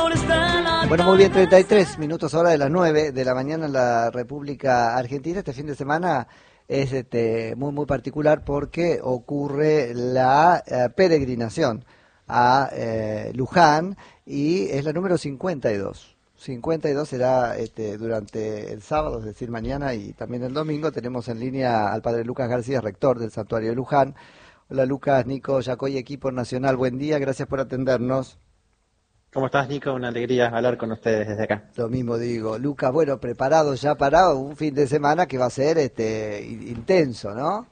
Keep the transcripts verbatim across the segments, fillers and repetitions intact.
Bueno, muy bien, treinta y tres minutos ahora de las nueve de la mañana en la República Argentina. Este fin de semana es este muy muy particular porque ocurre la eh, peregrinación a eh, Luján y es la número cincuenta y dos. cincuenta y dos será este, durante el sábado, es decir, mañana y también el domingo. Tenemos en línea al padre Lucas García, rector del Santuario de Luján. Hola Lucas, Nico, Yacoy, equipo nacional, buen día, gracias por atendernos. ¿Cómo estás, Nico? Una alegría hablar con ustedes desde acá. Lo mismo digo. Lucas, bueno, preparado ya para un fin de semana que va a ser este intenso, ¿no?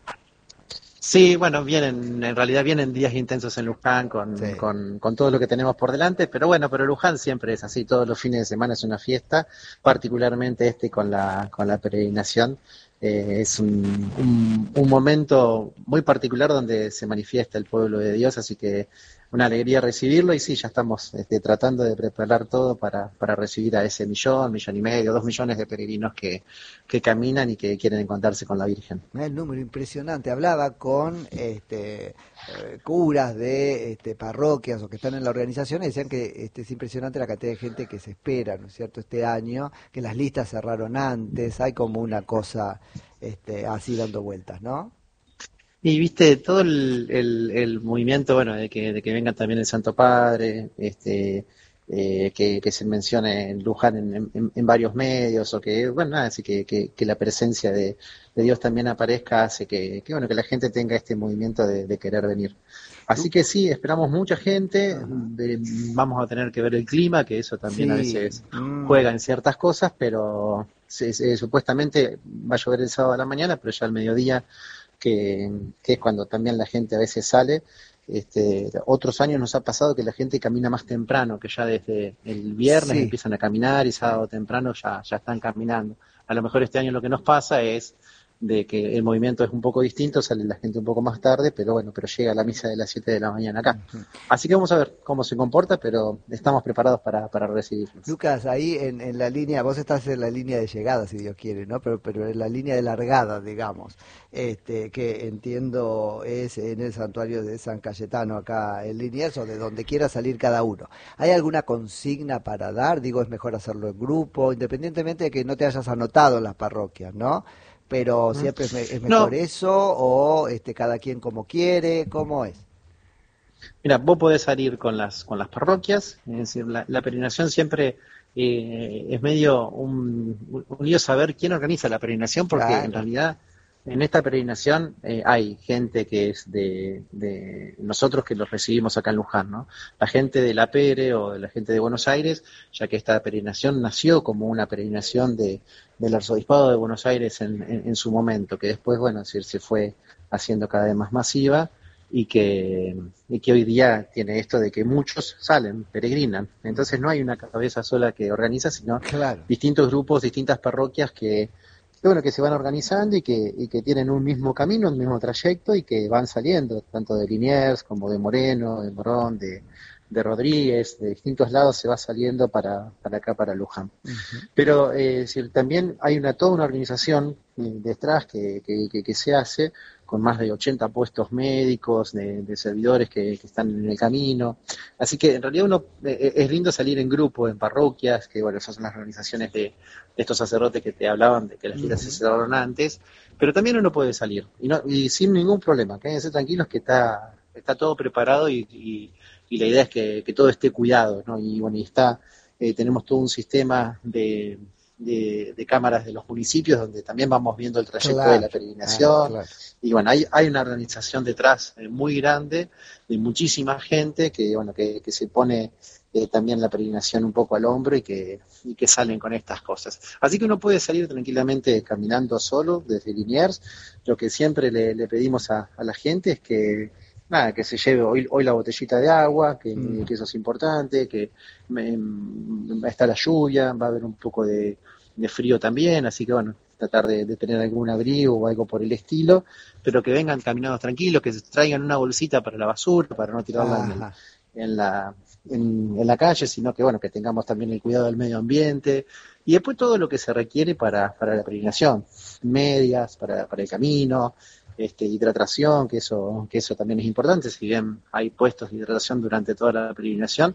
Sí, bueno, vienen, en realidad vienen días intensos en Luján Sí. con, con, con todo lo que tenemos por delante, pero bueno, pero Luján siempre es así, todos los fines de semana es una fiesta, particularmente este con la, con la peregrinación. Eh, es un, un, un momento muy particular donde se manifiesta el pueblo de Dios, así que una alegría recibirlo y sí, ya estamos este, tratando de preparar todo para, para recibir a ese millón, millón y medio, dos millones de peregrinos que, que caminan y que quieren encontrarse con la Virgen. El número impresionante. Hablaba con este eh, curas de este, parroquias o que están en la organización y decían que este, es impresionante la cantidad de gente que se espera, ¿no es cierto?, este año, que las listas cerraron antes, hay como una cosa este, así dando vueltas, ¿no? Y viste, todo el, el, el movimiento, bueno, de que, de que venga también el Santo Padre, este, eh, que, que se mencione en Luján en, en, en varios medios, o que, bueno, nada, así que, que, que la presencia de, de Dios también aparezca, hace que, que, bueno, que la gente tenga este movimiento de, de querer venir. Así que sí, esperamos mucha gente, Ajá. de- vamos a tener que ver el clima, que eso también a Sí. veces Mm. juega en ciertas cosas, pero se- se- supuestamente va a llover el sábado a la mañana, pero ya al mediodía que, que es cuando también la gente a veces sale. Este, otros años nos ha pasado que la gente camina más temprano, que ya desde el viernes Sí. empiezan a caminar y Sí. sábado temprano ya, ya están caminando. A lo mejor este año lo que nos pasa es de que el movimiento es un poco distinto, sale la gente un poco más tarde, pero bueno, pero llega a la misa de las siete de la mañana acá. Ujú. Así que vamos a ver cómo se comporta, pero estamos preparados para, para recibirlos. Lucas, ahí en, en la línea, vos estás en la línea de llegada, si Dios quiere, ¿no? Pero, pero en la línea de largada, digamos, este, que entiendo es en el santuario de San Cayetano, acá en Liniers, o de donde quiera salir cada uno. ¿Hay alguna consigna para dar? Digo, es mejor hacerlo en grupo, independientemente de que no te hayas anotado en las parroquias, ¿no? Pero ¿Mm? siempre es, me- es mejor No, eso, o este, cada quien como quiere, ¿cómo es? mira, vos podés salir con las, con las parroquias, es decir, la, la peregrinación siempre eh, es medio un, un lío saber quién organiza la peregrinación, porque en Claro. realidad en esta peregrinación eh, hay gente que es de, de nosotros que los recibimos acá en Luján, ¿no? La gente de la Pere o de la gente de Buenos Aires, ya que esta peregrinación nació como una peregrinación de, del Arzobispado de Buenos Aires en, en, en su momento, que después, bueno, es decir, se fue haciendo cada vez más masiva y que, y que hoy día tiene esto de que muchos salen, peregrinan. Entonces no hay una cabeza sola que organiza, sino Claro. distintos grupos, distintas parroquias que, que, bueno, que se van organizando y que, y que tienen un mismo camino, un mismo trayecto y que van saliendo, tanto de Liniers como de Moreno, de Morón, de, de Rodríguez, de distintos lados se va saliendo para, para acá, para Luján. Ujú. Pero eh, si también hay una toda una organización eh, detrás que, que, que, que se hace con más de ochenta puestos médicos, de, de servidores que, que están en el camino. Así que en realidad uno eh, es lindo salir en grupo, en parroquias, que bueno, esas son las organizaciones de, de estos sacerdotes que te hablaban de que las listas se Ujú. cerraron antes, pero también uno puede salir y, no, y sin ningún problema, quédense tranquilos que está, está todo preparado y, y, y la idea es que, que todo esté cuidado, ¿no? Y bueno, y está, eh, tenemos todo un sistema de de, de cámaras de los municipios, donde también vamos viendo el trayecto de la Claro. Ah, peregrinación. claro. Y bueno, hay, hay una organización detrás eh, muy grande, de muchísima gente que, bueno, que, que se pone eh, también la peregrinación un poco al hombro y que, y que salen con estas cosas. Así que uno puede salir tranquilamente caminando solo desde Liniers. Lo que siempre le, le pedimos a, a la gente es que nada, que se lleve hoy, hoy la botellita de agua, que, Mm. que eso es importante, que me, está la lluvia, va a haber un poco de, de frío también, así que bueno, tratar de, de tener algún abrigo o algo por el estilo, pero que vengan caminados tranquilos, que se traigan una bolsita para la basura, para no tirarla en, el, Ajá. en, la, en, en la calle, sino que bueno, que tengamos también el cuidado del medio ambiente y después todo lo que se requiere para, para la peregrinación, medias, para, para el camino, este, hidratación, que eso, que eso también es importante, si bien hay puestos de hidratación durante toda la peregrinación,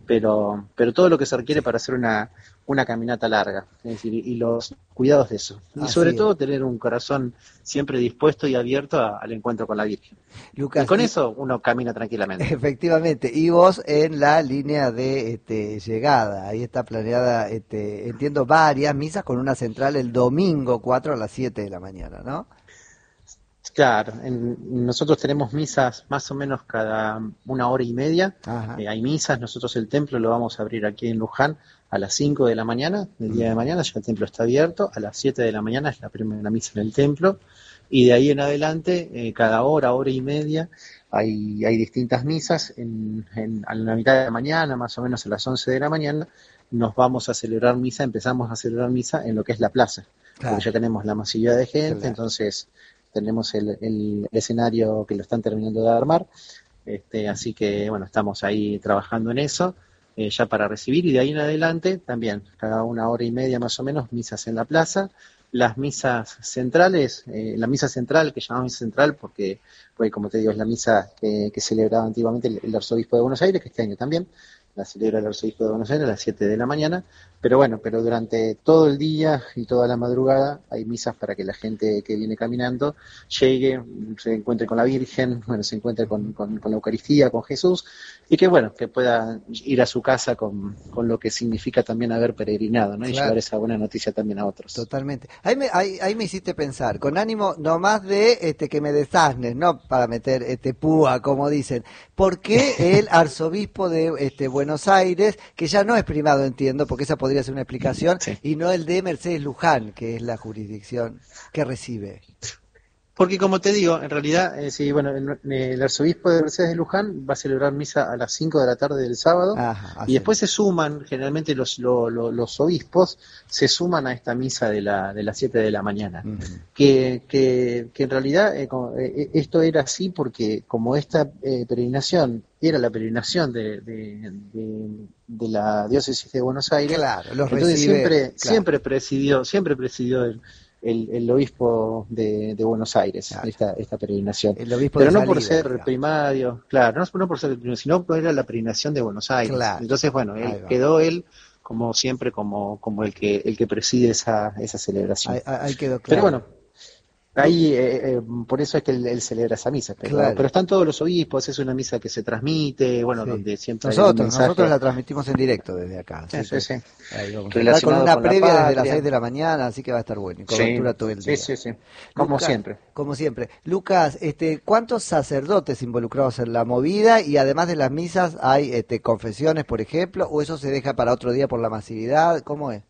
pero pero todo lo que se requiere para hacer una una caminata larga, es decir, y los cuidados de eso. Y Así sobre es. todo tener un corazón siempre dispuesto y abierto a- al encuentro con la Virgen. Lucas, Y con y- eso uno camina tranquilamente. efectivamente, y vos en la línea de este, llegada, ahí está planeada, este, entiendo, varias misas con una central el domingo cuatro a las siete de la mañana, ¿no? Claro, en- nosotros tenemos misas más o menos cada una hora y media. Ajá. Eh, hay misas, nosotros el templo lo vamos a abrir aquí en Luján a las cinco de la mañana, del día de mañana, ya el templo está abierto, a las siete de la mañana es la primera misa en el templo, y de ahí en adelante, eh, cada hora, hora y media, hay, hay distintas misas. En, en- a la mitad de la mañana, más o menos a las once de la mañana, nos vamos a celebrar misa, empezamos a celebrar misa en lo que es la plaza, Claro, porque ya tenemos la masividad de gente, claro. entonces tenemos el, el escenario que lo están terminando de armar, este, así que bueno, estamos ahí trabajando en eso, eh, ya para recibir, y de ahí en adelante también, cada una hora y media más o menos, misas en la plaza. Las misas centrales, eh, la misa central, que llamamos misa central porque, porque como te digo, es la misa que, que celebraba antiguamente el, el arzobispo de Buenos Aires, que este año también la celebra el arzobispo de Buenos Aires a las siete de la mañana, pero bueno, pero durante todo el día y toda la madrugada hay misas para que la gente que viene caminando llegue, se encuentre con la Virgen, bueno, se encuentre con, con, con la Eucaristía, con Jesús, y que bueno, que pueda ir a su casa con, con lo que significa también haber peregrinado, ¿no? Y Claro. llevar esa buena noticia también a otros. Totalmente. Ahí me, ahí, ahí me hiciste pensar, con ánimo no más de este que me desasnes, no para meter este púa, como dicen. ¿Por qué el arzobispo de este Buenos Aires, que ya no es primado, entiendo, porque esa podría ser una explicación, Sí. y no el de Mercedes Luján, que es la jurisdicción que recibe? Porque como te digo, en realidad, eh, sí, bueno, el, el arzobispo de Mercedes de Luján va a celebrar misa a las cinco de la tarde del sábado, Ajá, y después se suman, generalmente los, lo- lo- los obispos se suman a esta misa de, la, de las siete de la mañana. Ujú. Que, que, que en realidad eh, como, eh, esto era así porque como esta eh, peregrinación era la peregrinación de, de, de- de la diócesis de Buenos Aires, Claro, los entonces recibe, siempre, claro. siempre presidió, siempre presidió el, el, el obispo de, de Buenos Aires, Claro. esta, esta peregrinación. El obispo Pero de no por salida, ser digamos. primario, claro, no, no por ser primario, sino por era la peregrinación de Buenos Aires. Claro. Entonces, bueno, Ahí él, va. quedó él como siempre como, como el que el que preside esa, esa celebración. Ahí, ahí quedó Pero claro. bueno, ahí, eh, eh, por eso es que él, él celebra esa misa, pero, Claro. pero están todos los obispos, es una misa que se transmite, bueno, Sí. donde siempre hay un Nosotros, mensaje. nosotros la transmitimos en directo desde acá. Sí, así sí, que sí. ahí vamos a estar con Relacionado una con la previa desde las patria. seis de la mañana, así que va a estar bueno. Y cobertura todo el Sí, día. sí, sí, como Lucas, siempre. Como siempre. Lucas, este, ¿cuántos sacerdotes involucrados en la movida? Y además de las misas, ¿hay este, confesiones, por ejemplo? ¿O eso se deja para otro día por la masividad? ¿Cómo es?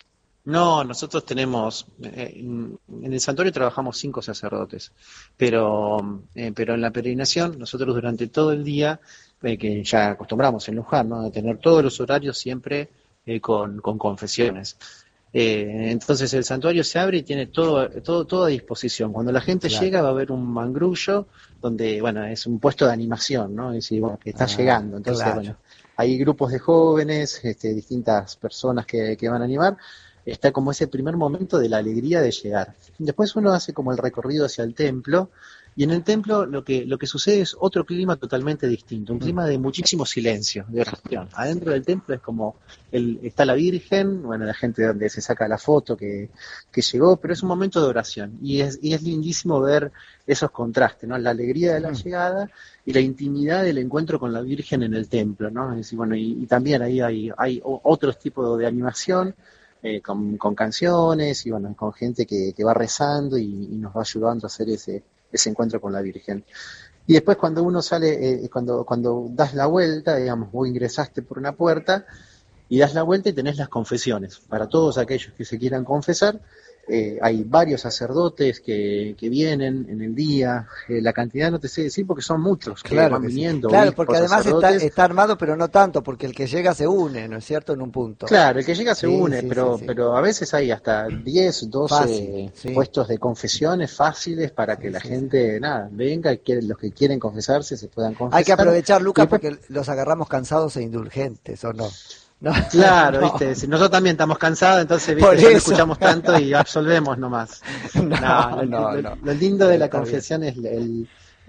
No, nosotros tenemos, eh, en el santuario trabajamos cinco sacerdotes, pero, eh, pero en la peregrinación nosotros durante todo el día, eh, que ya acostumbramos en Luján, ¿no? A tener todos los horarios siempre eh, con, con confesiones. Eh, entonces el santuario se abre y tiene todo, todo, todo a disposición. Cuando la gente Claro. llega va a haber un mangrullo donde, bueno, es un puesto de animación, ¿no? Es decir, bueno, que está Ah, llegando. Entonces, claro. bueno, hay grupos de jóvenes, este, distintas personas que, que van a animar. Está como ese primer momento de la alegría de llegar. Después uno hace como el recorrido hacia el templo, y en el templo lo que, lo que sucede es otro clima totalmente distinto, un clima de muchísimo silencio, de oración. Adentro del templo es como, el, está la Virgen, bueno, la gente donde se saca la foto que, que llegó, pero es un momento de oración, y es, y es lindísimo ver esos contrastes, ¿no? La alegría de la llegada y la intimidad del encuentro con la Virgen en el templo, ¿no? Es decir, bueno, y, y también ahí hay, hay otros tipos de animación, Eh, con, con canciones y bueno, con gente que, que va rezando y, y nos va ayudando a hacer ese, ese encuentro con la Virgen. Y después cuando uno sale, eh, cuando, cuando das la vuelta, digamos, vos ingresaste por una puerta y das la vuelta y tenés las confesiones. Para todos aquellos que se quieran confesar, eh, hay varios sacerdotes que, que vienen en el día, eh, la cantidad no te sé decir porque son muchos que Claro van que sí. viniendo. Claro, obispos, porque además está, sacerdotes. está armado, pero no tanto, porque el que llega se une, ¿no es cierto?, en un punto. Claro, el que llega se Sí, une, sí, pero, sí, sí. pero a veces hay hasta diez, doce Fácil, sí. puestos de confesiones fáciles para Sí, que la sí, gente, nada, venga, y que los que quieren confesarse se puedan confesar. Hay que aprovechar, Lucas, Y después- porque los agarramos cansados e indulgentes, ¿o no? No, Claro, no. viste, si nosotros también estamos cansados, entonces Por viste, ya no eso. escuchamos tanto y absolvemos nomás. No, lo, no, lo- no. lo lindo de la Está bien. confesión es el,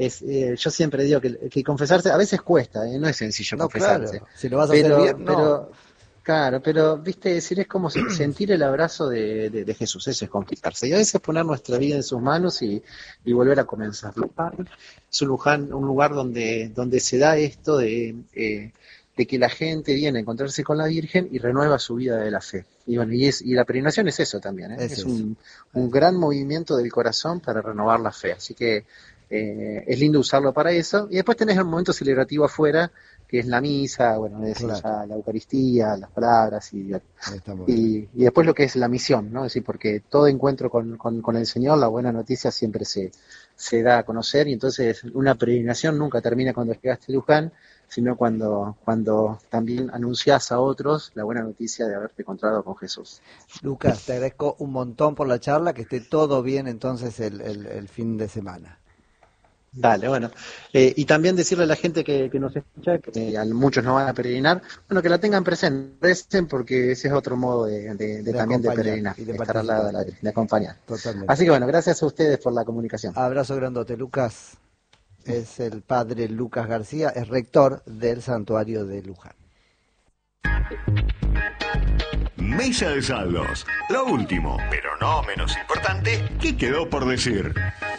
es, eh, yo siempre digo que, que confesarse a veces cuesta, ¿eh? No es sencillo No, confesarse. claro, si lo vas a pero, hacer bien, no. pero, claro, pero, viste, decir es como sentir el abrazo de, de, de Jesús, eso es confesarse. Y a veces poner nuestra vida en sus manos y, y volver a comenzar. Luján es un, Luján, un lugar donde, donde se da esto de, eh, de que la gente viene a encontrarse con la Virgen y renueva su vida de la fe. Y bueno, y, es, y la peregrinación es eso también, ¿eh? Es es eso. un, un gran movimiento del corazón para renovar la fe. Así que eh, es lindo usarlo para eso. Y después tenés el momento celebrativo afuera, que es la misa, bueno, es Claro. ya la Eucaristía, las palabras y, Está muy bien. y, y después lo que es la misión, ¿no? Es decir, porque todo encuentro con, con, con el Señor, la buena noticia siempre se, se da a conocer y entonces una peregrinación nunca termina cuando llegaste a Luján, sino cuando, cuando también anunciás a otros la buena noticia de haberte encontrado con Jesús. Lucas, te agradezco un montón por la charla, que esté todo bien entonces el, el, el fin de semana. Dale, bueno. Eh, y también decirle a la gente que, que nos escucha, que a muchos no van a peregrinar, bueno, que la tengan presente, presenten porque ese es otro modo de, de, de, De también de acompañar peregrinar, y de estar al lado de la participar. Virgen, de acompañar. Totalmente. Así que bueno, gracias a ustedes por la comunicación. Abrazo grandote, Lucas. Es el padre Lucas García, es rector del santuario de Luján. Mesa de saldos. Lo último, pero no menos importante, ¿qué quedó por decir?